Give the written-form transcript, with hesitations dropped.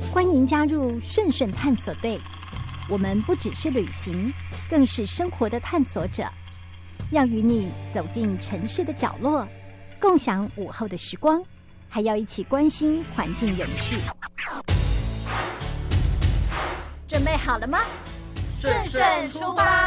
欢迎加入顺顺探索队，我们不只是旅行，更是生活的探索者，要与你走进城市的角落，共享午后的时光，还要一起关心环境永续。准备好了吗？ 顺顺出发！